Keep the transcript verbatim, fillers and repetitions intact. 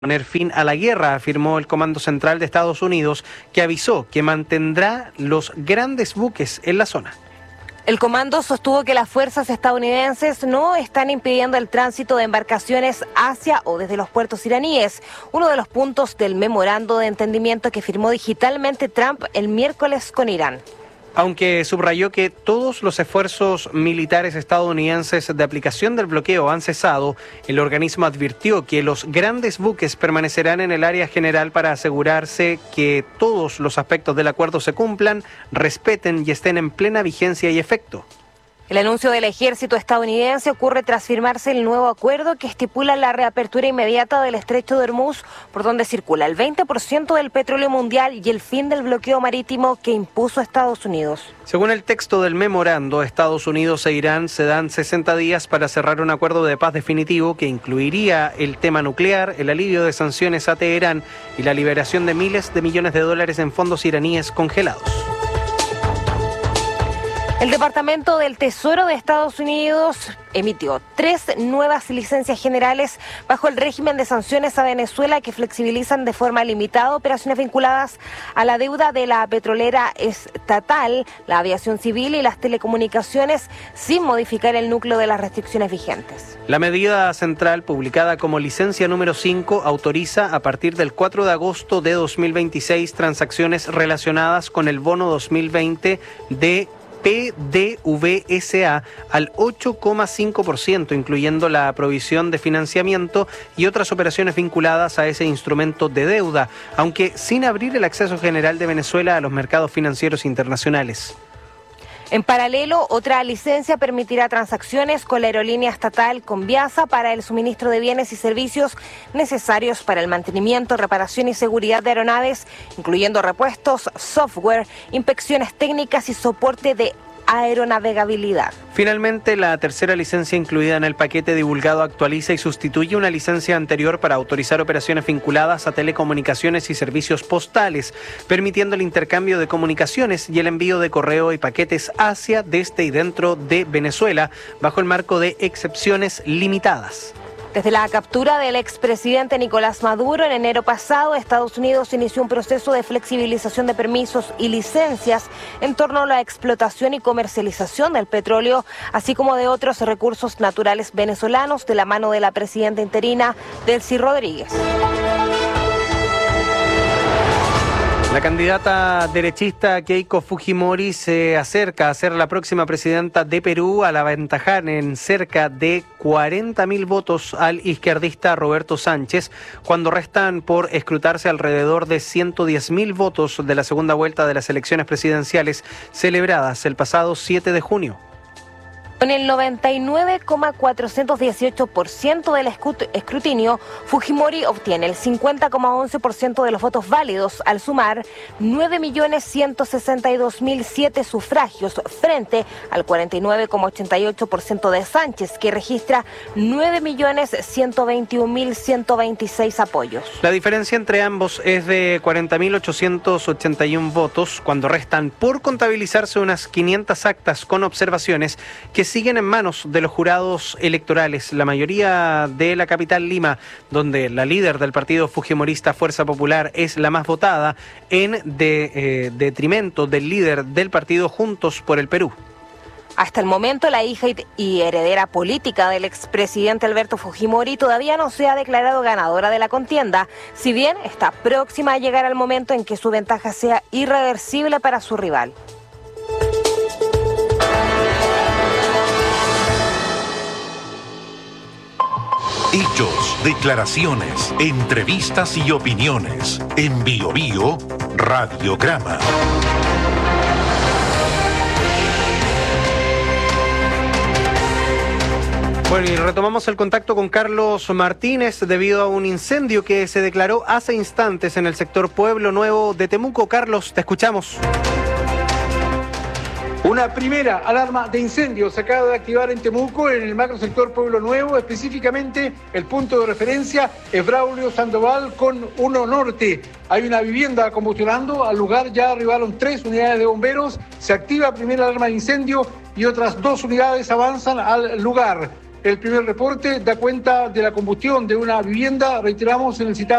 poner fin a la guerra, afirmó el Comando Central de Estados Unidos, que avisó que mantendrá los grandes buques en la zona. El comando sostuvo que las fuerzas estadounidenses no están impidiendo el tránsito de embarcaciones hacia o desde los puertos iraníes, uno de los puntos del memorando de entendimiento que firmó digitalmente Trump el miércoles con Irán. Aunque subrayó que todos los esfuerzos militares estadounidenses de aplicación del bloqueo han cesado, el organismo advirtió que los grandes buques permanecerán en el área general para asegurarse que todos los aspectos del acuerdo se cumplan, respeten y estén en plena vigencia y efecto. El anuncio del ejército estadounidense ocurre tras firmarse el nuevo acuerdo que estipula la reapertura inmediata del estrecho de Hormuz, por donde circula el veinte por ciento del petróleo mundial y el fin del bloqueo marítimo que impuso Estados Unidos. Según el texto del memorando, Estados Unidos e Irán se dan sesenta días para cerrar un acuerdo de paz definitivo que incluiría el tema nuclear, el alivio de sanciones a Teherán y la liberación de miles de millones de dólares en fondos iraníes congelados. El Departamento del Tesoro de Estados Unidos emitió tres nuevas licencias generales bajo el régimen de sanciones a Venezuela que flexibilizan de forma limitada operaciones vinculadas a la deuda de la petrolera estatal, la aviación civil y las telecomunicaciones, sin modificar el núcleo de las restricciones vigentes. La medida central, publicada como licencia número cinco, autoriza a partir del cuatro de agosto de dos mil veintiséis transacciones relacionadas con el bono dos mil veinte de P D V S A al ocho coma cinco por ciento, incluyendo la provisión de financiamiento y otras operaciones vinculadas a ese instrumento de deuda, aunque sin abrir el acceso general de Venezuela a los mercados financieros internacionales. En paralelo, otra licencia permitirá transacciones con la aerolínea estatal Conviasa para el suministro de bienes y servicios necesarios para el mantenimiento, reparación y seguridad de aeronaves, incluyendo repuestos, software, inspecciones técnicas y soporte de aeronavegabilidad. Finalmente, la tercera licencia incluida en el paquete divulgado actualiza y sustituye una licencia anterior para autorizar operaciones vinculadas a telecomunicaciones y servicios postales, permitiendo el intercambio de comunicaciones y el envío de correo y paquetes hacia, desde y dentro de Venezuela, bajo el marco de excepciones limitadas. Desde la captura del expresidente Nicolás Maduro en enero pasado, Estados Unidos inició un proceso de flexibilización de permisos y licencias en torno a la explotación y comercialización del petróleo, así como de otros recursos naturales venezolanos, de la mano de la presidenta interina Delcy Rodríguez. La candidata derechista Keiko Fujimori se acerca a ser la próxima presidenta de Perú al aventajar en cerca de cuarenta mil votos al izquierdista Roberto Sánchez, cuando restan por escrutarse alrededor de ciento diez mil votos de la segunda vuelta de las elecciones presidenciales celebradas el pasado siete de junio. Con el noventa y nueve coma cuatrocientos dieciocho por ciento del escrutinio, Fujimori obtiene el cincuenta coma once por ciento de los votos válidos, al sumar nueve millones ciento sesenta y dos mil siete sufragios frente al cuarenta y nueve coma ochenta y ocho por ciento de Sánchez, que registra nueve millones ciento veintiún mil ciento veintiséis apoyos. La diferencia entre ambos es de cuarenta mil ochocientos ochenta y uno votos, cuando restan por contabilizarse unas quinientas actas con observaciones que siguen en manos de los jurados electorales, la mayoría de la capital Lima, donde la líder del partido fujimorista Fuerza Popular es la más votada, en de, eh, detrimento del líder del partido Juntos por el Perú. Hasta el momento, la hija y heredera política del expresidente Alberto Fujimori todavía no se ha declarado ganadora de la contienda, si bien está próxima a llegar al momento en que su ventaja sea irreversible para su rival. Hechos, declaraciones, entrevistas y opiniones. En Bio Bio, Radiograma. Bueno, y retomamos el contacto con Carlos Martínez debido a un incendio que se declaró hace instantes en el sector Pueblo Nuevo de Temuco. Carlos, te escuchamos. Una primera alarma de incendio se acaba de activar en Temuco, en el macrosector Pueblo Nuevo, específicamente el punto de referencia es Braulio Sandoval con uno Norte. Hay una vivienda combustionando, al lugar ya arribaron tres unidades de bomberos, se activa primera alarma de incendio y otras dos unidades avanzan al lugar. El primer reporte da cuenta de la combustión de una vivienda, reiteramos, en el citado